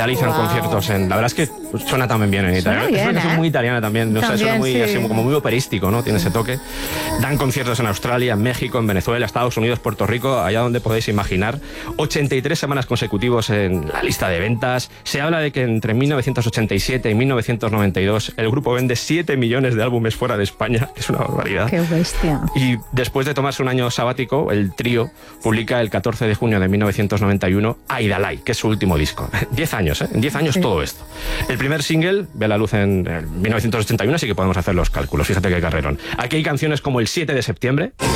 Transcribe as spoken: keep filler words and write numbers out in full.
realizan Wow. conciertos en... La verdad es que suena también bien en italiano. Suena Es una bien, canción ¿eh? muy italiana también, no sé, También, suena muy, sí. así, como muy operístico, ¿no? Tiene ese toque. Dan conciertos en Australia, en México, en Venezuela, Estados Unidos, Puerto Rico, allá donde podéis imaginar. ochenta y tres semanas consecutivos en la lista de ventas. Se habla de que entre mil novecientos ochenta y siete y mil novecientos noventa y dos el grupo vende siete millones de álbumes fuera de España, que es una barbaridad. Qué bestia. Y después de tomarse un año sabático, el trío publica el catorce de junio de mil novecientos noventa y uno Aidalai, que es su último disco. Diez años, ¿eh? En diez años Sí. todo esto. El primer single ve la luz en eh, mil novecientos ochenta y uno, así que podemos hacer los cálculos. Fíjate qué carrerón. Aquí hay canciones como El siete de septiembre.